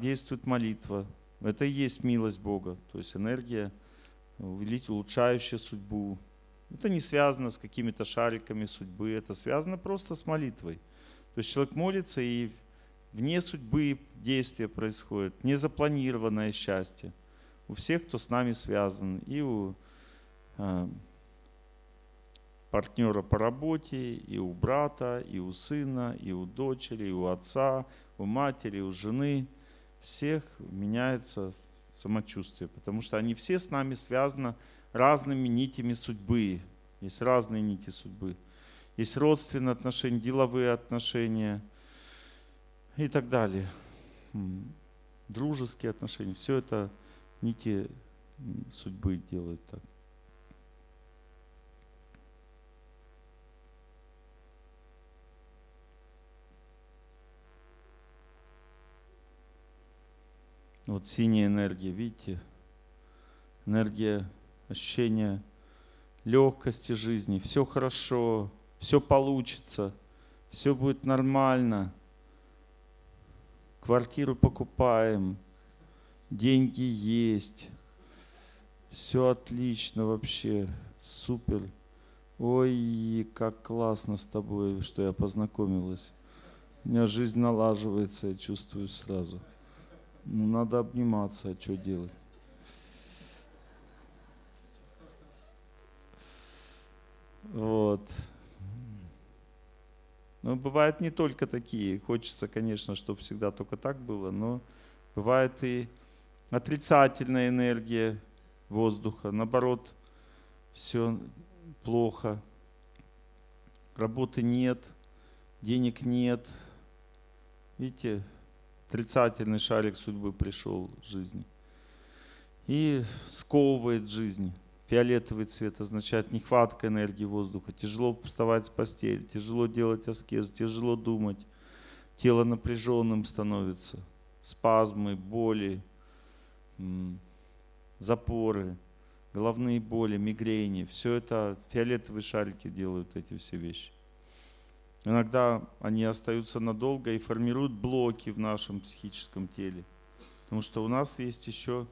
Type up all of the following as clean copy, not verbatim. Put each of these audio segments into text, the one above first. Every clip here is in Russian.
действует молитва. Это и есть милость Бога, то есть энергия, улучшающая судьбу. Это не связано с какими-то шариками судьбы, это связано просто с молитвой. То есть человек молится, и вне судьбы действия происходят, незапланированное счастье. У всех, кто с нами связан, и у партнера по работе, и у брата, и у сына, и у дочери, и у отца, у матери, у жены. Всех меняется самочувствие, потому что они все с нами связаны разными нитями судьбы. Есть разные нити судьбы. Есть родственные отношения, деловые отношения и так далее. Дружеские отношения. Все это нити судьбы делают так. Вот синяя энергия, видите? Энергия ощущения легкости жизни. Все хорошо, все получится, все будет нормально. Квартиру покупаем, деньги есть. Все отлично вообще, супер. Ой, как классно с тобой, что я познакомилась. У меня жизнь налаживается, я чувствую сразу. Ну, надо обниматься, а что делать? Вот. Но бывают не только такие. Хочется, конечно, чтобы всегда только так было, но бывает и отрицательная энергия воздуха. Наоборот, все плохо. Работы нет, денег нет. Видите, отрицательный шарик судьбы пришел в жизни. И сковывает жизнь. Фиолетовый цвет означает нехватка энергии воздуха. Тяжело вставать с постели, тяжело делать аскез, тяжело думать. Тело напряженным становится. Спазмы, боли, запоры, головные боли, мигрени. Все это фиолетовые шарики делают эти все вещи. Иногда они остаются надолго и формируют блоки в нашем психическом теле. Потому что у нас есть еще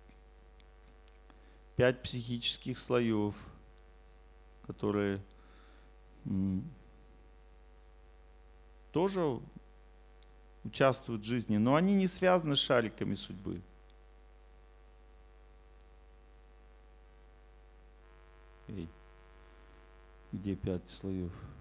5 психических слоев, которые тоже участвуют в жизни, но они не связаны с шариками судьбы. Эй, где 5 слоев?